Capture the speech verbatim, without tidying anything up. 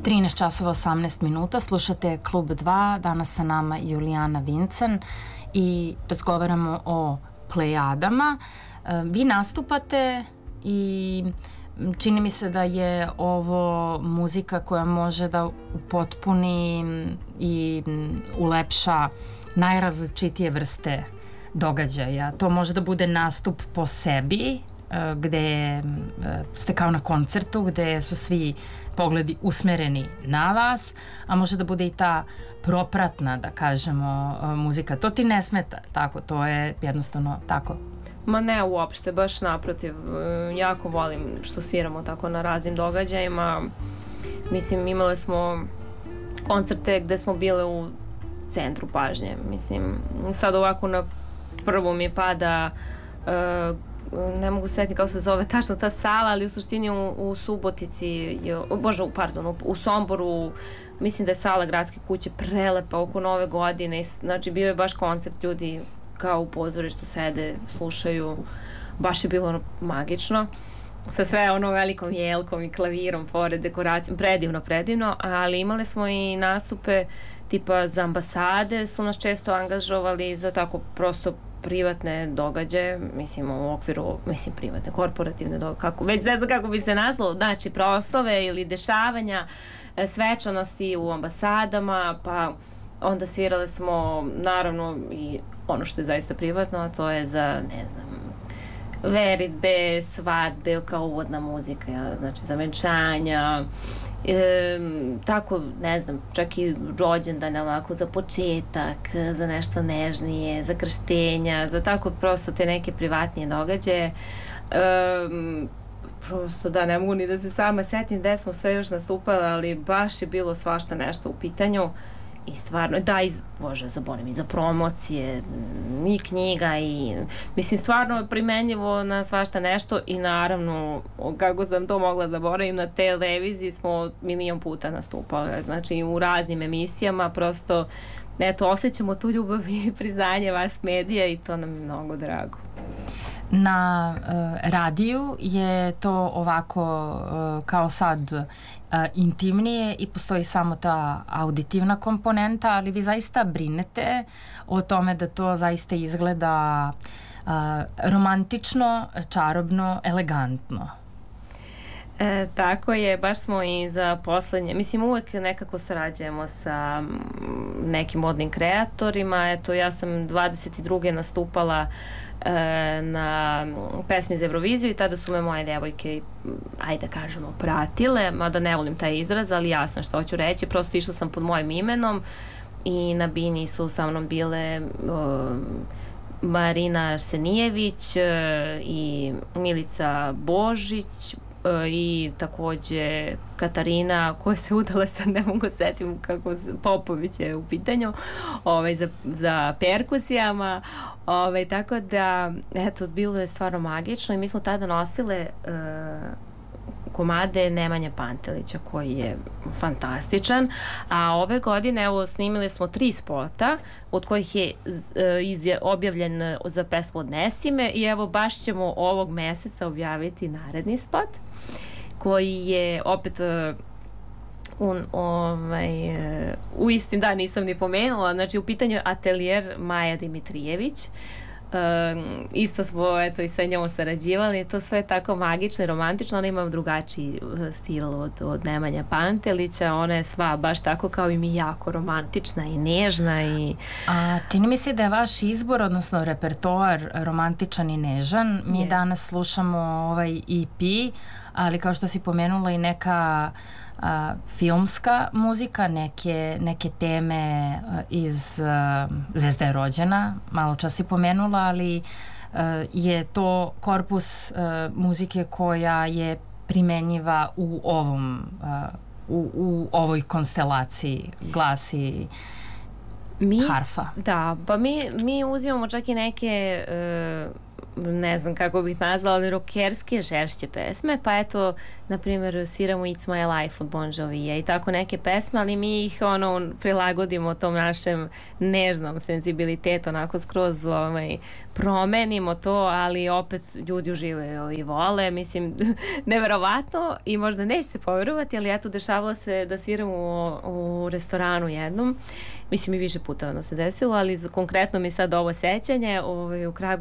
trinaest časova osamnaest minuta, slušate Klub dva, danas sa nama Julijana Vincen i razgovaramo o Plejadama. Vi nastupate i čini mi se da je ovo muzika koja može da upotpuni i ulepša najrazličitije vrste događaja. To može da bude nastup po sebi, gde ste kao na koncertu, gde su svi pogledi usmereni na vas, a može da bude i ta propratna, da kažemo, muzika. To ti ne smeta, tako, to je jednostavno tako. Ma ne uopšte, baš naprotiv, jako volim što sviramo tako na raznim događajima. Mislim, imale smo koncerte gde smo bile u centru pažnje. Mislim, sad ovako na prvu mi pada, uh, ne mogu setiti kako se zove tačno ta sala, ali u suštini u, u Subotici, je, bože, pardon, u, u Somboru, mislim da je sala Gradske kuće prelepa oko nove godine. Znači, bio je baš koncept, ljudi kao u pozorištu sede, slušaju, baš je bilo ono magično, sa sve ono velikom jelkom i klavirom pored dekoracijom, predivno, predivno, ali imali smo i nastupe tipa za ambasade, su nas često angažovali za tako prosto privatne događaje, mislim u okviru, mislim privatne, korporativne događaje, kako, već ne znam kako bi se nazvalo, znači proslave ili dešavanja, svečanosti u ambasadama, pa onda svirale smo naravno i ono što je zaista privatno, a to je za, ne znam, veritbe, svadbe, kao uvodna muzika, znači za venčanja, e, tako, ne znam, čak i rođendan, onako, za početak, za nešto nežnije, za krštenja, za tako prosto te neke privatnije događaje. E, prosto da, ne mogu ni da se sama setim gde smo sve još nastupali, ali baš je bilo svašta nešto u pitanju. I stvarno, da, i, bože, zaboravim, i za promocije, i knjiga, i, mislim, stvarno primenjivo na svašta nešto i naravno, kako sam to mogla zaboravim, na televiziji smo milion puta nastupali, znači u raznim emisijama, prosto, eto, osjećamo tu ljubav i priznanje vas medija i to nam je mnogo drago. Na uh, radiju je to ovako uh, kao sad uh, intimnije i postoji samo ta auditivna komponenta, ali vi zaista brinete o tome da to zaista izgleda uh, romantično, čarobno, elegantno. E, tako je, baš smo i za poslednje, mislim uvek nekako sarađujemo sa nekim modnim kreatorima, eto ja sam dvadeset druge nastupala e, na pesmi za Euroviziju i tada su me moje devojke, ajde da kažemo, pratile, mada ne volim taj izraz, ali jasno što hoću reći, prosto išla sam pod mojim imenom i na bini su sa mnom bile o, Marina Arsenijević e, i Milica Božić, i takođe Katarina koja se udala, sad ne mogu setim kako Popović je u pitanju, ovaj, za, za perkusijama, ovaj, tako da eto, bilo je stvarno magično i mi smo tada nosile uh, komade Nemanje Pantelića koji je fantastičan, a ove godine evo snimili smo tri spota od kojih je iz, objavljen za pesmu Odnesi me i evo baš ćemo ovog meseca objaviti naredni spot koji je opet un, ovaj, u istim, da, nisam ni pomenula, znači u pitanju je atelijer Maja Dimitrijević. Um, isto smo eto i sa njom sarađivali, to sve je tako magično i romantično, ona ima drugačiji stil od, od Nemanja Pantelića, ona je sva baš tako kao i mi, jako romantična i nežna i... A čini mi se da je vaš izbor, odnosno repertoar romantičan i nežan, mi yes. danas slušamo ovaj E P, ali kao što si pomenula i neka a, filmska muzika, neke, neke teme a, iz a, Zvezda je rođena, malo čas si pomenula, ali a, je to korpus a, muzike koja je primenjiva u ovom a, u, u ovoj konstelaciji glasi mi, harfa. Da, pa mi, mi uzimamo čak i neke uh, ne znam kako bih nazvala, ali rokerske žešće pesme, pa eto, na primjer, sviramo It's My Life od Bon Jovija i tako neke pesme, ali mi ih ono prilagodimo tom našem nežnom senzibilitetu, onako skroz ovaj, promenimo to, ali opet ljudi uživaju i vole, mislim, neverovatno i možda nećete poverovati, ali eto, dešavalo se da sviramo u, u restoranu jednom, mislim i više puta ono se desilo, ali konkretno mi sad ovo sećanje ovaj, u Kragujevcu